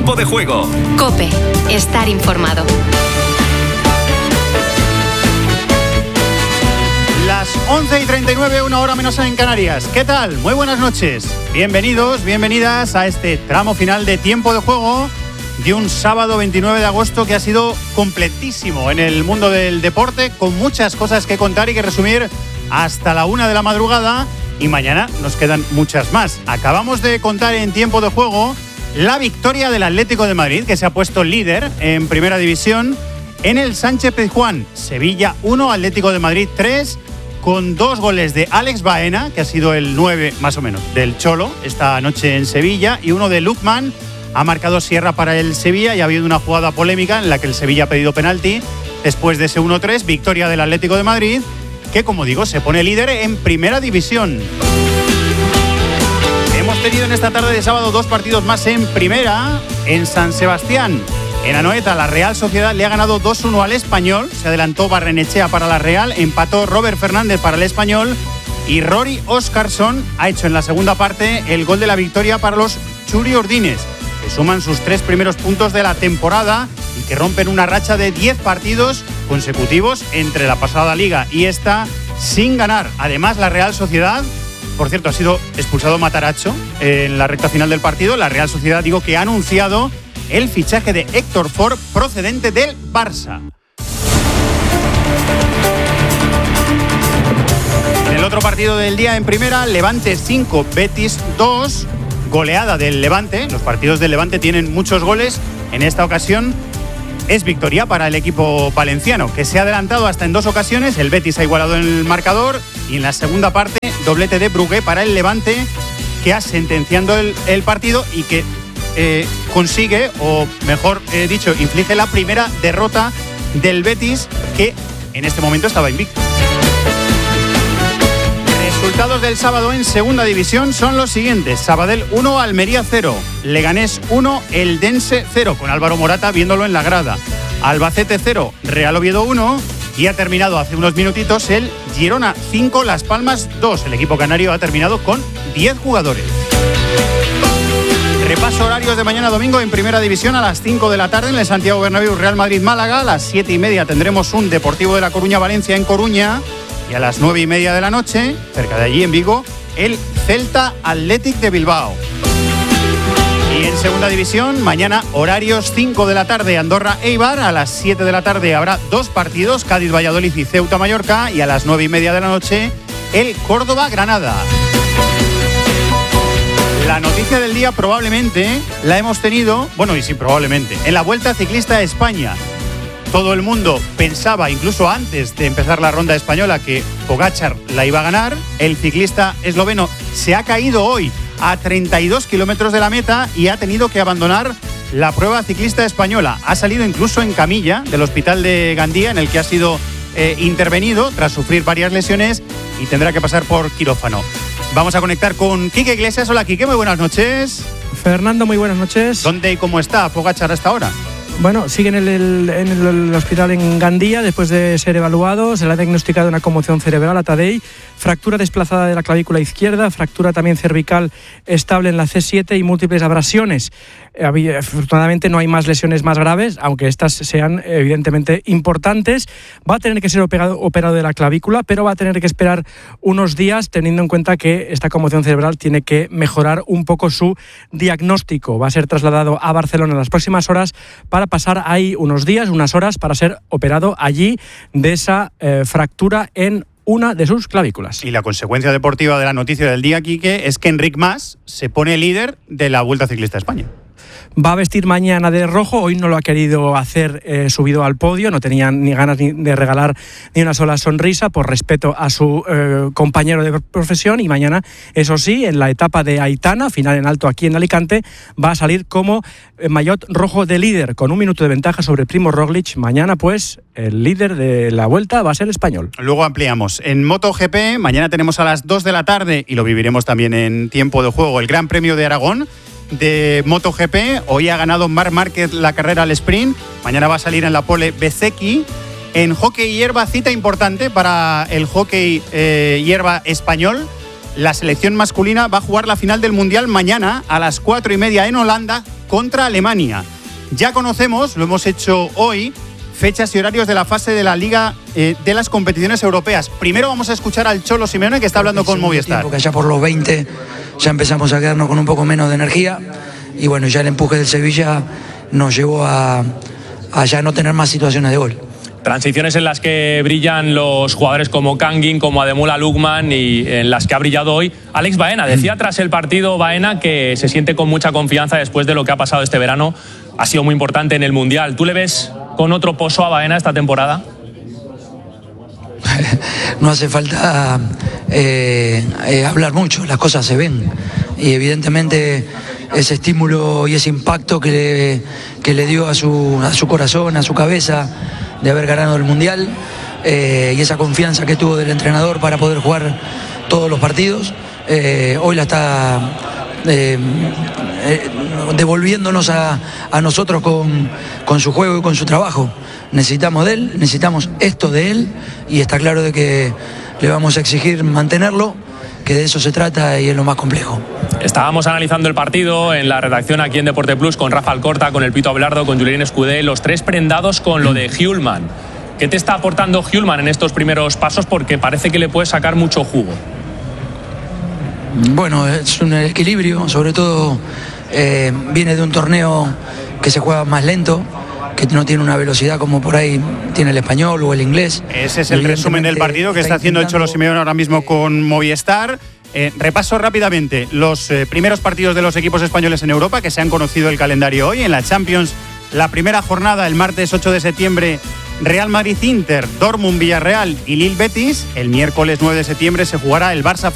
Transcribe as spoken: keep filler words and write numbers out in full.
Tiempo de Juego. COPE. Estar informado. Las once y treinta y nueve, una hora menos en Canarias. ¿Qué tal? Muy buenas noches. Bienvenidos, bienvenidas a este tramo final de Tiempo de Juego de un sábado veintinueve de agosto que ha sido completísimo en el mundo del deporte, con muchas cosas que contar y que resumir hasta la una de la madrugada, y mañana nos quedan muchas más. Acabamos de contar en Tiempo de Juego la victoria del Atlético de Madrid, que se ha puesto líder en Primera División en el Sánchez-Pizjuán. Sevilla uno, Atlético de Madrid tres, con dos goles de Alex Baena, que ha sido el nueve más o menos del Cholo esta noche en Sevilla, y uno de Lukman. Ha marcado Sierra para el Sevilla y ha habido una jugada polémica en la que el Sevilla ha pedido penalti. Después de ese uno tres, victoria del Atlético de Madrid, que, como digo, se pone líder en Primera División. Hemos tenido en esta tarde de sábado dos partidos más en Primera. En San Sebastián, en Anoeta, la Real Sociedad le ha ganado dos uno al Español. Se adelantó Barrenechea para la Real, empató Robert Fernández para el Español y Rory Oscarson ha hecho en la segunda parte el gol de la victoria para los Churi Ordines, que suman sus tres primeros puntos de la temporada y que rompen una racha de diez partidos consecutivos entre la pasada liga y esta sin ganar. Además, la Real Sociedad, por cierto, ha sido expulsado Mataracho en la recta final del partido. La Real Sociedad, digo, que ha anunciado el fichaje de Héctor Ford, procedente del Barça. En el otro partido del día en Primera, Levante cinco, Betis dos. Goleada del Levante. Los partidos del Levante tienen muchos goles. En esta ocasión es victoria para el equipo valenciano, que se ha adelantado hasta en dos ocasiones. El Betis ha igualado en el marcador y en la segunda parte doblete de Brugué para el Levante, que ha sentenciando el, el partido y que eh, consigue, o mejor eh, dicho, inflige la primera derrota del Betis, que en este momento estaba invicto. Resultados del sábado en Segunda División son los siguientes: Sabadell uno, Almería cero, Leganés uno, Eldense cero, con Álvaro Morata viéndolo en la grada, Albacete cero, Real Oviedo uno, y ha terminado hace unos minutitos el Girona cinco, Las Palmas dos. El equipo canario ha terminado con diez jugadores. Repaso horarios de mañana domingo en Primera División. A las cinco de la tarde en el Santiago Bernabéu, Real Madrid-Málaga. A las siete y media tendremos un Deportivo de La Coruña-Valencia en Coruña. Y a las nueve y media de la noche, cerca de allí en Vigo, el Celta Athletic de Bilbao. Y en Segunda División, mañana horarios cinco de la tarde, Andorra-Eibar. A las siete de la tarde habrá dos partidos, Cádiz-Valladolid y Ceuta-Mallorca. Y a las nueve y media de la noche, el Córdoba-Granada. La noticia del día probablemente la hemos tenido, bueno, y sí, probablemente, en la Vuelta Ciclista a España. Todo el mundo pensaba, incluso antes de empezar la ronda española, que Pogačar la iba a ganar. El ciclista esloveno se ha caído hoy a treinta y dos kilómetros de la meta y ha tenido que abandonar la prueba ciclista española. Ha salido incluso en camilla del hospital de Gandía, en el que ha sido eh, intervenido tras sufrir varias lesiones y tendrá que pasar por quirófano. Vamos a conectar con Quique Iglesias. Hola, Quique, muy buenas noches. Fernando, muy buenas noches. ¿Dónde y cómo está Pogačar hasta ahora? Bueno, sigue en el, el, en el hospital en Gandía después de ser evaluado. Se le ha diagnosticado una conmoción cerebral a Tadej, fractura desplazada de la clavícula izquierda, fractura también cervical estable en la C siete y múltiples abrasiones. Eh, afortunadamente no hay más lesiones más graves, aunque estas sean evidentemente importantes. Va a tener que ser operado, operado de la clavícula, pero va a tener que esperar unos días, teniendo en cuenta que esta conmoción cerebral tiene que mejorar un poco su diagnóstico. Va a ser trasladado a Barcelona en las próximas horas para pasar ahí unos días, unas horas, para ser operado allí de esa eh, fractura en una de sus clavículas. Y la consecuencia deportiva de la noticia del día, Quique, es que Enric Mas se pone líder de la Vuelta Ciclista a España. Va a vestir mañana de rojo, hoy no lo ha querido hacer eh, subido al podio, no tenía ni ganas ni de regalar ni una sola sonrisa por respeto a su eh, compañero de profesión, y mañana, eso sí, en la etapa de Aitana, final en alto aquí en Alicante, va a salir como eh, maillot rojo de líder, con un minuto de ventaja sobre Primo Roglic. Mañana, pues, el líder de la Vuelta va a ser español. Luego ampliamos. En MotoGP, mañana tenemos a las dos de la tarde, y lo viviremos también en Tiempo de Juego, el Gran Premio de Aragón de MotoGP. Hoy ha ganado Marc Márquez la carrera al sprint, mañana va a salir en la pole Bezzecchi. En hockey hierba, cita importante para el hockey eh, hierba español, la selección masculina va a jugar la final del Mundial mañana a las cuatro y media en Holanda contra Alemania. Ya conocemos, lo hemos hecho hoy, fechas y horarios de la fase de la Liga eh, de las competiciones europeas. Primero vamos a escuchar al Cholo Simeone, que está hablando con Movistar. Porque allá por los veinte ya empezamos a quedarnos con un poco menos de energía y bueno, ya el empuje del Sevilla nos llevó a, a ya no tener más situaciones de gol. Transiciones en las que brillan los jugadores como Kangin, como Ademola Lookman y en las que ha brillado hoy Alex Baena. Decía tras el partido Baena que se siente con mucha confianza después de lo que ha pasado este verano. Ha sido muy importante en el Mundial. ¿Tú le ves con otro pozo a Baena esta temporada? No hace falta eh, eh, hablar mucho, las cosas se ven. Y evidentemente ese estímulo y ese impacto que le, que le dio a su, a su corazón, a su cabeza, de haber ganado el Mundial, eh, y esa confianza que tuvo del entrenador para poder jugar todos los partidos, eh, hoy la está eh, eh, devolviéndonos a, a nosotros con, con su juego y con su trabajo. Necesitamos de él, necesitamos esto de él, y está claro de que le vamos a exigir mantenerlo, que de eso se trata y es lo más complejo. Estábamos analizando el partido en la redacción aquí en Deporte Plus con Rafa Alcorta, con el Pito Abelardo, con Julien Escudé, los tres prendados con lo de Hjulmand. ¿Qué te está aportando Hjulmand en estos primeros pasos? Porque parece que le puede sacar mucho jugo. Bueno, es un equilibrio, sobre todo eh, viene de un torneo que se juega más lento, que no tiene una velocidad como por ahí tiene el español o el inglés. Ese es el resumen del partido que está, está haciendo el Cholo Simeone ahora mismo con Movistar. Eh, repaso rápidamente los eh, primeros partidos de los equipos españoles en Europa que se han conocido el calendario hoy. En la Champions, la primera jornada el martes ocho de septiembre, Real Madrid-Inter, Dortmund-Villarreal y Lille-Betis. El miércoles nueve de septiembre se jugará el Barça